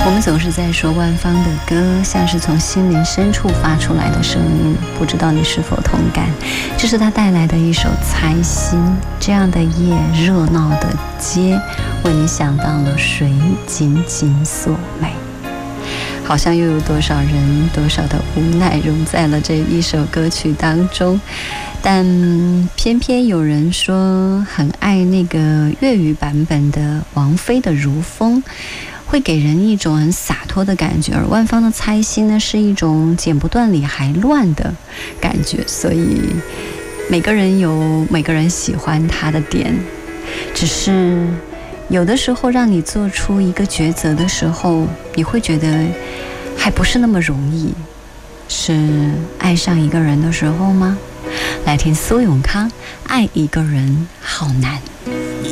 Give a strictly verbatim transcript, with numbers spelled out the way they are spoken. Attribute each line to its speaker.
Speaker 1: 我们总是在说万芳的歌像是从心灵深处发出来的声音，不知道你是否同感。这是他带来的一首《猜心》，这样的夜，热闹的街，为你想到了谁紧紧锁眉。好像又有多少人多少的无奈融在了这一首歌曲当中，但偏偏有人说很爱那个粤语版本的王菲的《如风》，会给人一种很洒脱的感觉，而万芳的《猜心》呢是一种剪不断理还乱的感觉，所以每个人有每个人喜欢他的点，只是有的时候让你做出一个抉择的时候，你会觉得还不是那么容易。是爱上一个人的时候吗？来听苏永康，爱一个人好难。